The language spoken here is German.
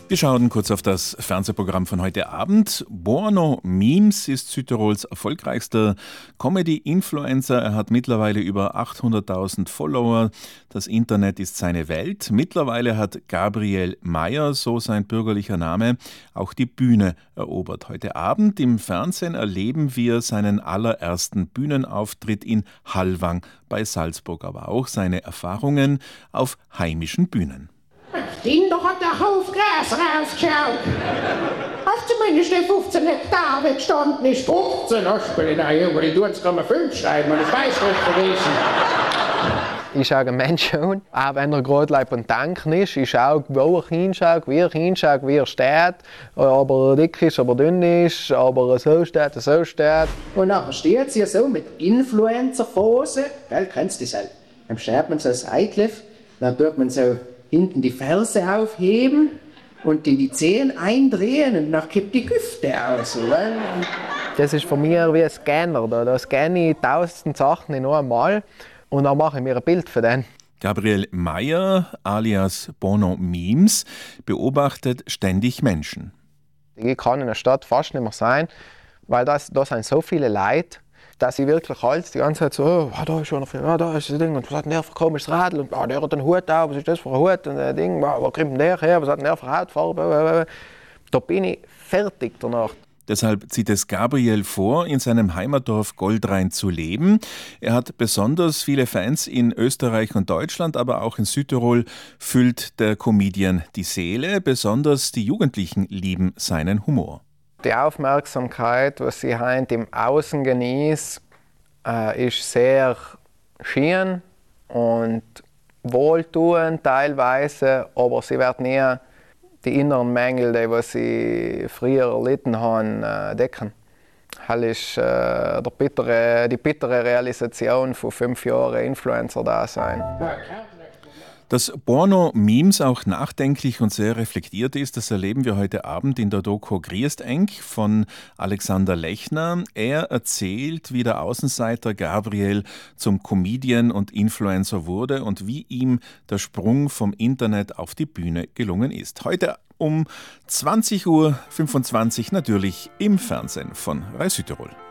Wir schauen kurz auf das Fernsehprogramm von heute Abend. Borno Memes ist Südtirols erfolgreichster Comedy-Influencer. Er hat mittlerweile über 800.000 Follower. Das Internet ist seine Welt. Mittlerweile hat Gabriel Mayer, so sein bürgerlicher Name, auch die Bühne erobert. Heute Abend im Fernsehen erleben wir seinen allerersten Bühnenauftritt in Hallwang bei Salzburg, aber auch seine Erfahrungen auf heimischen Bühnen. Kinder hat der Hof Gras rausgeschaut. Hast du zumindest nicht 15 Hektar weggestanden ist? 15 Aspeln, na Junge, du kannst mal 5 schreiben, und das weiß nicht gewesen. Ich schaue einen Menschen an, auch wenn er gerade am Denken ist. Ich schaue, wo er hinschaut, wie er steht, ob er dick ist, ob er dünn ist, ob er so steht. Und nachher steht sie so mit Influencer-Phase, kennst du das halt? Dann stellt man so ein Eidliff, dann tut man so hinten die Ferse aufheben und die Zehen eindrehen und dann kippt die Güfte aus. Oder? Das ist für mich wie ein Scanner. Da scanne ich 1000 Sachen in einmal und dann mache ich mir ein Bild für den. Gabriel Mayer alias Borno Memes beobachtet ständig Menschen. Ich kann in der Stadt fast nicht mehr sein, weil da sind so viele Leute, dass ich wirklich alles die ganze Zeit so, da ist schon noch viel, da ist das Ding, und was hat denn der für ein komisches Radl, und der hat einen Hut auf, was ist das für ein Hut, und Ding, wo kommt denn der her, was hat denn der für eine Hautfarbe, da bin ich fertig danach. Deshalb zieht es Gabriel vor, in seinem Heimatdorf Goldrhein zu leben. Er hat besonders viele Fans in Österreich und Deutschland, aber auch in Südtirol füllt der Comedian die Seele. Besonders die Jugendlichen lieben seinen Humor. Die Aufmerksamkeit, was ich heute im Außen genieße, ist sehr schön und wohltuend teilweise, aber sie wird nie die inneren Mängel, die sie früher erlitten haben, decken. Das ist die bittere Realisation von 5 Jahren Influencer-Dasein. Dass Borno Memes auch nachdenklich und sehr reflektiert ist, das erleben wir heute Abend in der Doku Griest-Enk von Alexander Lechner. Er erzählt, wie der Außenseiter Gabriel zum Comedian und Influencer wurde und wie ihm der Sprung vom Internet auf die Bühne gelungen ist. Heute um 20.25 Uhr natürlich im Fernsehen von Rai Südtirol.